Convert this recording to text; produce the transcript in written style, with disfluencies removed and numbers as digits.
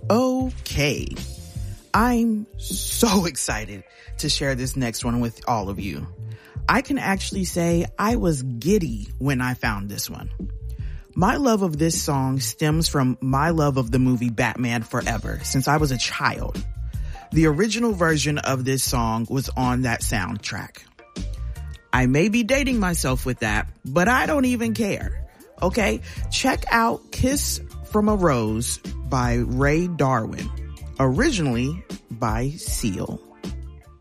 Okay, I'm so excited to share this next one with all of you. I can actually say I was giddy when I found this one. My love of this song stems from my love of the movie Batman Forever since I was a child. The original version of this song was on that soundtrack. I may be dating myself with that, but I don't even care. Okay, check out Kiss from a Rose by Ray Darwin, originally by Seal.